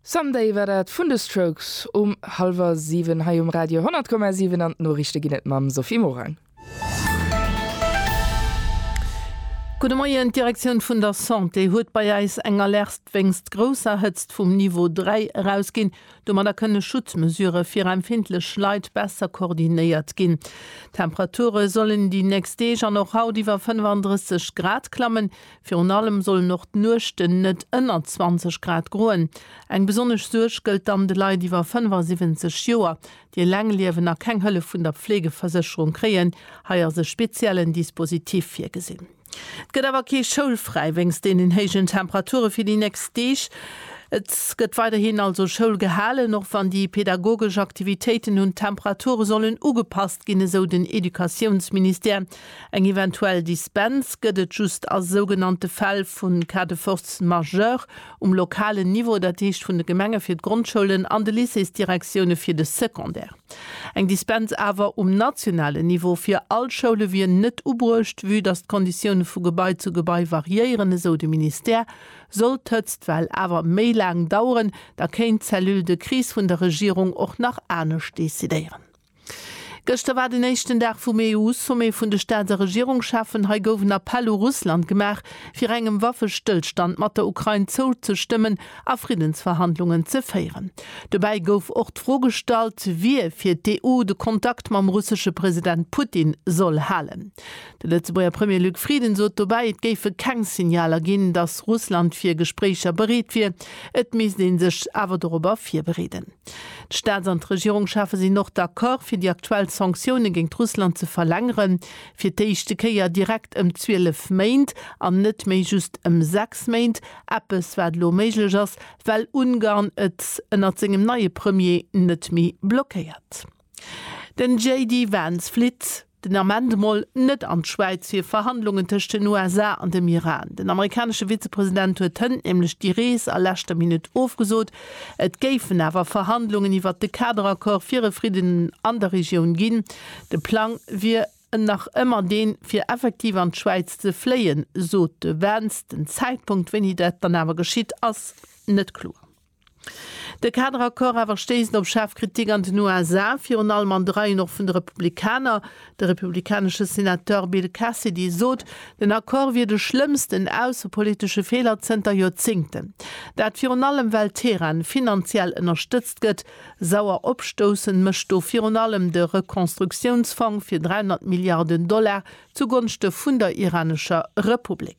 Someday war dat vun de Strokes 6:30 ha Radio 10,7 an Norrichte ginnet mam Sophie Morang. Gute Morgen, Direktion von der Santé huet bei eis enger Lärst wengst grosser Hëtzt vom Niveau 3 rausgin, do man da könne Schutzmesure fir empfindlech Leid besser koordiniert gin. Temperature sollen die nächst Deger noch haut iwwer 35 Grad klammen, fir an allem soll noch nuchten net ënner 20 Grad groen. Eg besonnech Such gëlt an de Leid iwwer 75 Joer, die Längliewen a keng Hëlle vun der Pflegeversicherung kreen, haier se speziellen Dispositiv fir gesinn. Gëtt awer ke schulfrei wengst den hegen Temperature fir die nächst Deeg. Et gëtt weiterhin also Schulgehale noch wann die pädagogische Aktivitäten und Temperature sollen ugepasst ginne so den Edukationsminister. Eng eventuell Dispens gëtt just als sogenannte Fall vun cas de force majeure lokale Niveau dat Techt vun de Gemenge fir Grundschulen an de Lycéesdirektione fir de Sekundär. Eng Dispens awer nationale Niveau fir Altschule wie net ubrucht wie dat Konditionen vu Gebäi zu Gebäi variieren so de Minister soll tötzt weil awer méi lang dauern, da kein Zellul de Kris vun der Regierung och nach Anesch desideieren. Gestern war den nächsten Tag vom EU-Summe von der Staat der Regierung schaffen, hat Gouverneur Apollo Russland gemacht, für einen Waffenstillstand mit der Ukraine zuzustimmen, auf Friedensverhandlungen zu feiern. Dabei gouf auch die Frage gestellt, wie für die EU den Kontakt mit dem russischen Präsident Putin soll halten. Der letzte Premier Luc Frieden so dabei, es gäbe kein Signal geben, dass Russland für Gespräche bereit wird. Es müssen sich aber darüber bereden. Die Staats- und Regierung schaffen sie noch d'accord für die aktuellen Sanktionen gegen Russland zu verlängern, für die erste Keier direkt 12 Meint, an nicht mehr just 6 Meint, etwas wird lo möglich ist, weil Ungarn es in seinem neuen Premier nicht mehr blockiert. Den J.D. Vance flitt den Amendement net an Schweiz für Verhandlungen zwischen den USA und dem Iran. Den amerikanische Vizepräsident hat nämlich die Rees a letzter Minute aufgesucht. Et gäfen aber Verhandlungen über den Kaderakkord für Frieden an der Region gehen. Der Plan wir nach immer den für effektiv an die Schweiz zu fliehen, so de Vance den Zeitpunkt, wenn das dann aber geschieht, als nicht klar. Der Kaderakkord awer steesen op Chefkritik an den USA, fir an allem an 3 noch vun de Republikaner, der republikanische Senateur Bill Cassidy sot, den Akkor wie de schlimmsten außenpolitische Fehlerzenter Jahrzehnten. Dat fir an allem Welt Teheran finanziell unterstützt gëtt, sauer opstoßen mecht do fir an allem de Rekonstruktionsfonds fir $300 Milliarden zugunste vun der iranischer Republik.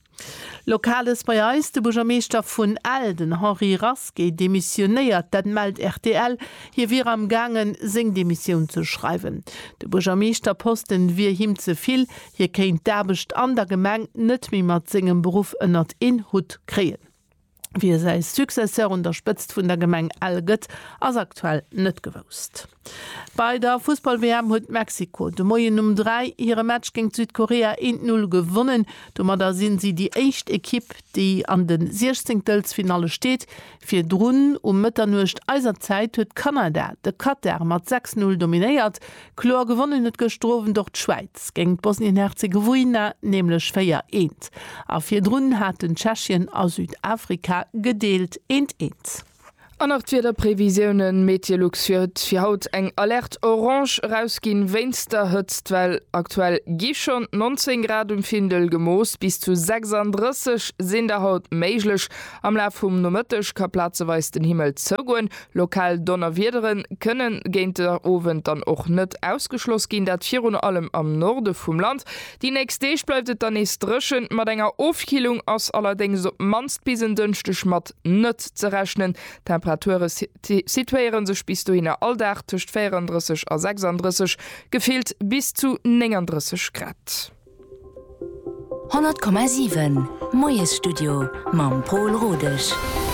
Lokales bei eis de Bürgermeister vun Alden Henri Raske demissionéiert, dat meldt RTL, hier wir am gangen seng Demission zu schreiben. De Bürgermeisterposten wie him zuviel, hier keint derbecht an der Gemeng net mi mat singem Beruf ënnert Inhut kreen. Wie sei Successeur unterstützt vun der Gemeng Algett as aktuell net gewusst. Bei der Fußball-WM hat Mexiko de Moien 3 ihre Match gegen Südkorea 1-0 gewonnen. Da sind sie die erste Equipe, die an den 16. Finale steht. Für Drunnen Mitternacht Eiserzeit hat Kanada de Katar mit 6-0 dominiert. Klar gewonnen hat gestroven durch die Schweiz gegen Bosnien-Herzegowina, nämlich 4-1. Auf 4 Drunnen hatten Tschechien aus Südafrika gedeelt 1-1. An der Prävisionen Meteorlux fir haut eng Alert Orange rausgin weinster hëtzt, weil aktuell gi schon 19 Grad Findel gemoost bis zu 36 sind der Haut meiglech. Am La vum nomëttech ka Plaze weis den Himmel zögoen. Lokal Donnerwiederen können géint der Owen dann och net ausgeschloss gin, dat vir allem am Norde vum Land. Die nächst Deeg bleiftet dann is drschen, mat enger Aufkilung ass allerdings op manst bisen dünchte mat net ze rechnen. Temperaturen situieren sech bis du hin alldach tucht 34 a 36, gefehlt bis zu 39 Grad. 100,7 Moes Studio Mam Paul Rodech.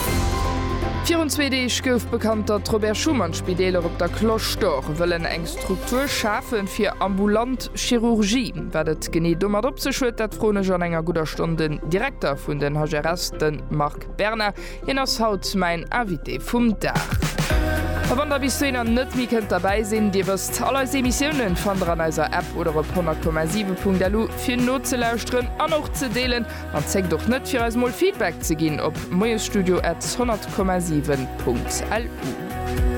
24 gouf bekannter Robert Schumann Spideler op der Klochtor wëllen eng Struktur schafen fir ambulant Chirurgie. Werdet genie dummer opzeschwet, dat Frone an enger guter Stunden Direktor vun den Hageresten Marc Berner, en ass haut mein Avité vum Dach. Wann der bis net mi könnt dabei sinn, Dir wirst alle Emissionen von der aneiser App oder op 100,7.lu fir Not ze lausren an noch ze deelen an zeg doch net fir als mal Feedback ze gin op moesstudio@100,7.lu.